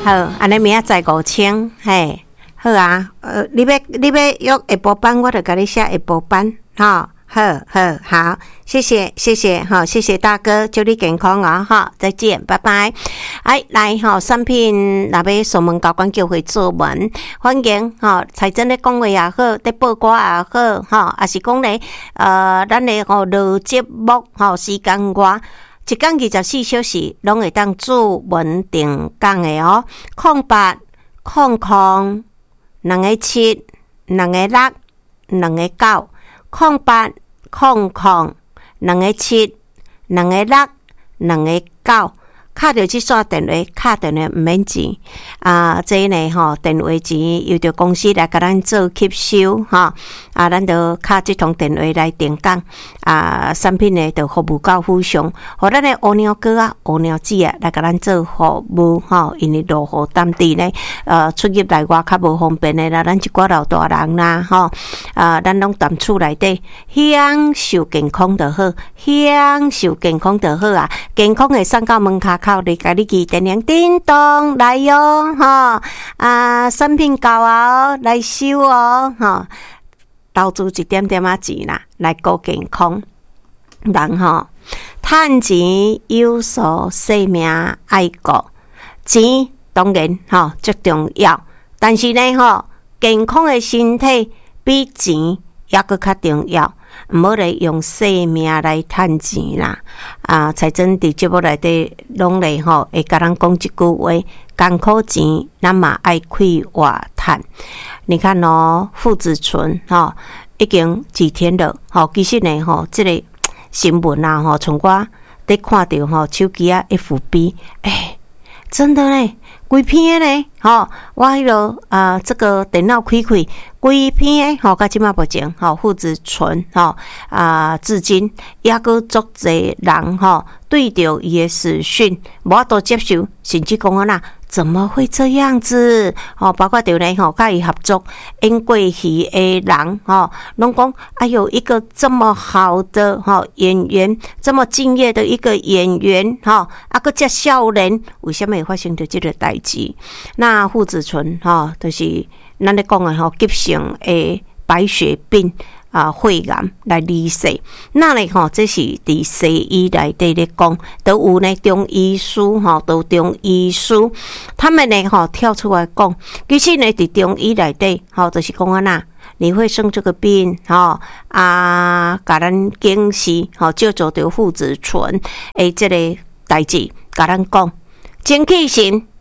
好，安尼明仔载5000，嘿，好啊。你要约下晡班，我就甲你写下晡班，哈。好，谢谢，好，谢谢大哥，祝你健康啊，哈，再见，拜拜。来哈，产品若要上门交管叫会做门，欢迎哈，财政咧讲话也好，咧报歌也好，哈，也是讲咧，咱咧吼录节目吼时间外。一天24小时，拢会当注文定讲的哦。0800 2个7 2个6 2个9 0800 2个7 2个6 2个9。卡着这线电话，卡电话毋免钱这呢吼，电话钱由着公司来甲咱做吸收哈咱就卡这通电话来定岗产品呢就服务到府上，互咱的乌鸟哥乌鸟子来甲咱做服务哈，因为落雨当地呢出入来外较无方便的啦，咱一寡老大人啦咱拢踮厝内底享受健康就好，享受健康就好健康的送到门口。你家己记电铃叮咚来哟产品到来收投资一点点钱啦，来顾健康。人趁钱有所性命爱顾，钱当然最重要，但是呢健康的身体比钱也搁较重要。毋好来用性命来趁钱啦！财政伫节目内底拢来会甲咱讲一句话：艰苦钱，咱嘛爱开外趁。你看父子村已经几天了其实呢这个新闻从我在看到手机FB， 真的呢，规篇呢我迄落这个电脑开，规篇甲即马目前父子村至今也搁足侪人对着伊的死讯无法度接受，甚至讲怎么会这样子包括着呢甲伊合作演过戏的人拢讲哎呦，一个这么好的演员，这么敬业的一个演员搁遮少年，为什么会发生着这个代志？那父子村就是咱咧讲的急性的白血病肺癌来离世。那呢这是伫西医内底咧讲，都有呢中医师都中医师，他们呢跳出来讲，其实呢伫中医内底就是讲你会生这个病甲咱警示就做着父子村的这个代志，甲咱讲精气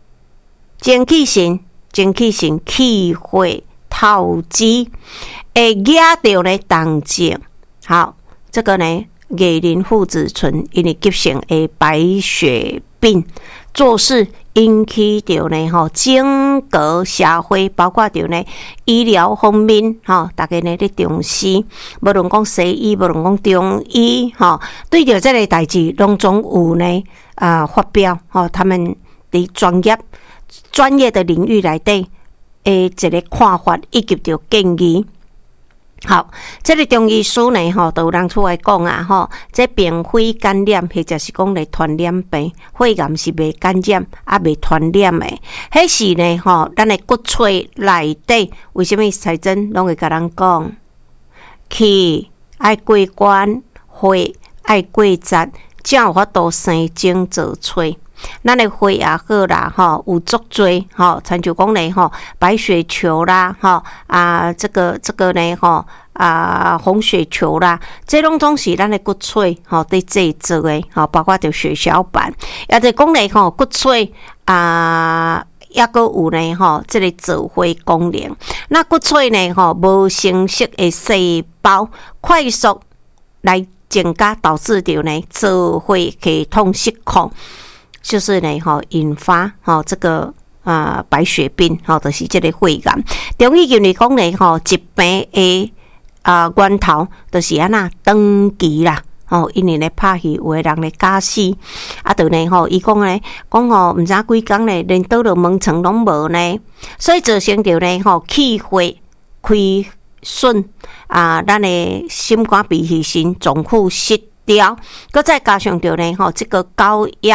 神气血透支会惹到呢动静。好，这个呢艺人父子村因为急性的白血病做事引起着呢整个社会，包括着呢医疗方面大家呢咧重视，无论讲西医，无论讲中医对着这个代志拢总有呢发表他们伫专业的领域内底一个看法以及着建议。好，这个中医师呢都有人出来讲这并非感染，或者是讲来传染病，肺癌是袂感染也袂传染的。迄是呢咱的骨髓内底，为什么财政拢会甲咱讲气爱过关，血爱过节，才有法度生精造髓。咱的血也好啦有足多亲像讲呢白血球啦这个呢红血球啦，这拢总是咱的骨髓在制作的包括着血小板，也就是讲呢骨髓也搁有呢这个造血功能。那骨髓呢无成熟的细胞快速来增加，导致着呢造血系统失控，就是呢引发这个白血病就是这个肺癌。中医认为讲呢疾病的源头就是长期啦因为咧拍戏有的人咧假死就呢伊讲咧讲毋知几工咧连倒落门床拢无呢，所以造成着呢气血亏损咱的心肝脾肺肾脏腑失调，搁再加上着呢这个高压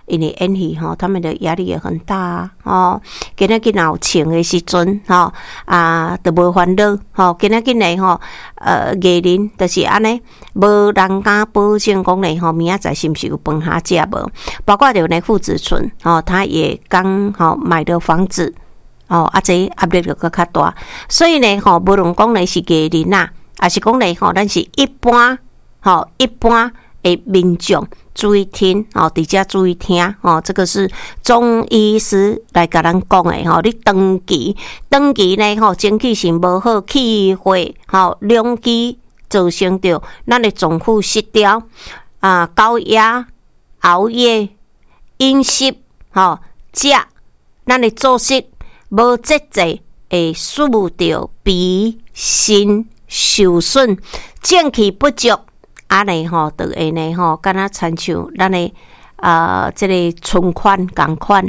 因为演戏他们的压力也很大今仔日有穿的时阵都无烦恼今仔日呢艺人就是安尼，无人敢保证讲呢明仔载是不是有饭下食无？包括着呢傅子纯他也刚买的房子这压力就较大，所以呢无论讲呢是艺人啊，还是讲呢咱是一般的民众注意听伫遮注意听这个是中医师来甲咱讲的你长期呢情绪是无好，气血两机造成着咱的脏腑失调高压、熬夜、饮食食咱的作息无节制，会使着脾肾受损，正气不足。安尼就会呢敢若亲像咱的这个存款共款，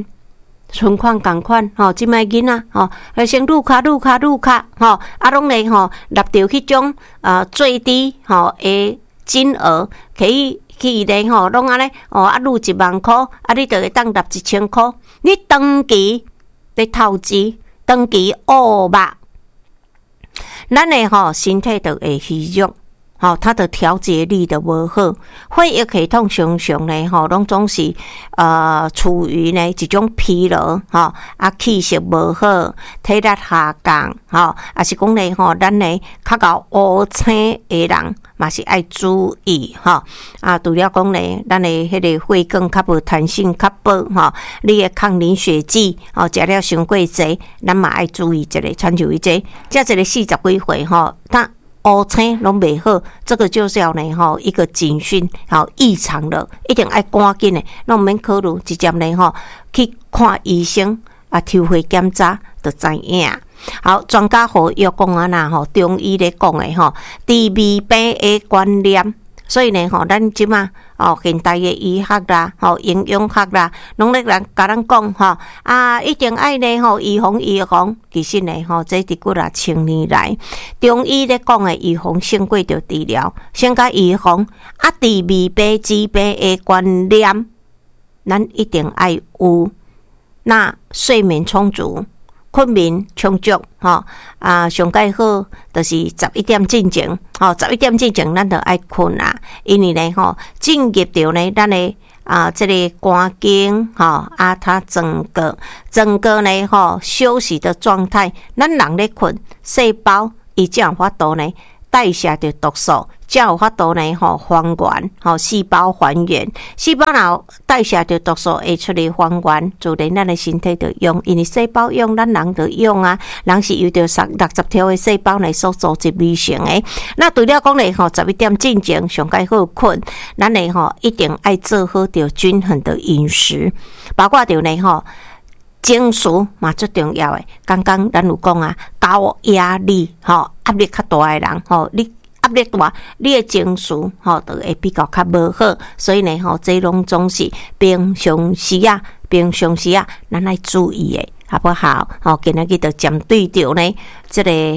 即摆囡仔先愈卡拢呢纳着迄种最低的金额，可以呢拢安尼愈10000块你就会当纳1000块。你长期咧投资，长期乌肉，咱的身体就会虚弱。它的调节力的无好，血液系统常常呢拢总是处于呢一种疲劳气色无好，体力下降还是讲呢咱呢较高乌青的人嘛是爱注意除了讲呢咱的迄个血管较无弹性较薄你的抗凝血剂食了伤过济，咱嘛爱注意一个，参照伊这一个40几岁他乌青拢袂好，这个就是要呢一个警讯异常了，一定爱赶紧的，咱免考虑，直接呢去看医生抽血检查就知影。好，专家学又讲中医咧讲的治未病的观念，所以呢咱即马现代的医学啦营养学啦，拢咧甲咱讲一定爱呢预防。其实呢这伫几啊千年来，中医咧讲的预防胜过着治疗，先甲预防治未病治病的观念，咱一定爱有。那睡眠充足，困眠充足上介好就是11点进前11点进前咱就爱困因为呢进入着呢咱的这个肝经它整个呢休息的状态，咱人咧困，细胞伊才有法度呢代谢着毒素，才有法度呢还原细胞还原，细胞若代谢着毒素会出来还原，自然咱的身体就用，因为细胞用，咱人就用人是由着60条的细胞来所组织而成的。那除了讲呢11点进前上介好困，咱呢一定爱做好着均衡的饮食，包括着呢情绪嘛最重要的。刚刚咱有讲高压力压力较大的人你压力大，你的情绪就会比较较无好，所以呢这拢总是平常时咱爱注意的，好不好？今日就针对着呢这个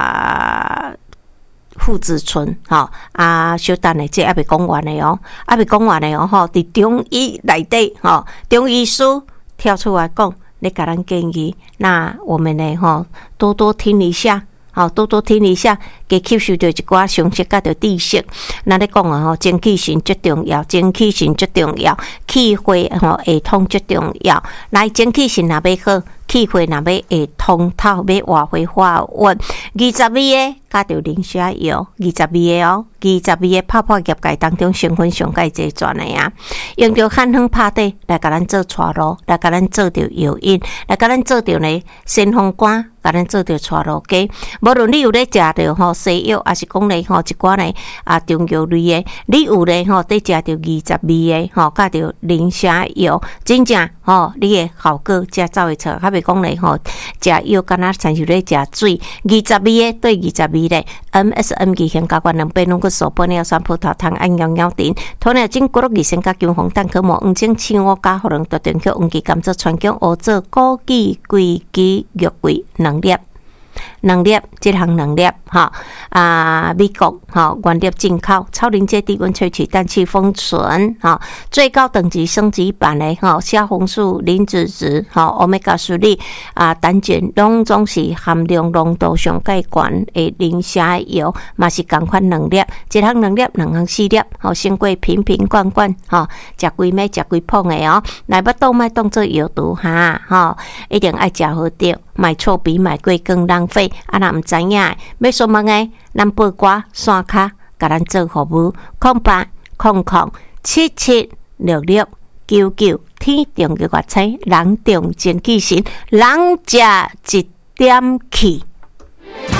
傅子纯小等的这还未讲完的伫中医内底中医师跳出来讲，你给咱建议，那我们呢多多听一下，给吸收到一寡常识甲着知识。咱咧讲精气神最重要，气血会通最重要。来，精气神若要好，气血若要会通透，要活回化运。22个加着磷虾油，22个泡泡业界当中成分上介济全的用着汉方拍底来甲咱做带路，来甲咱做着药引，来甲咱做着呢先锋官，甲咱做着带路鸡。无论你有咧食着西药，还是讲呢一寡呢中药类的，你有咧在食着22个加着磷虾油，真正你的效果才走会出。较袂讲呢食药敢若亲像咧食水，22个对22个 MSM 期限加关2倍拢个手玻尿酸葡萄糖按样样甜，糖尿精骨肉先加姜黄蛋壳膜黄精青乌加互人特定去黄芪甘蔗川姜乌棗枸杞桂枝肉桂2粒，这项2粒。 美国原料进口，超临界低温萃取氮气封存最高等级升级版的虾红素、磷脂质Omega 3单碱拢总是含量浓度上介高的磷虾油，嘛是同款2粒，一项2粒，2项4粒，胜过瓶瓶罐罐食几枚食几捧的来不倒卖当做有毒一定爱食好着，买错比买贵更浪费。若唔知影要询问的，咱八卦线卡甲咱做服务，0800776699，天中嘅月星，人中真气神，人食一点气。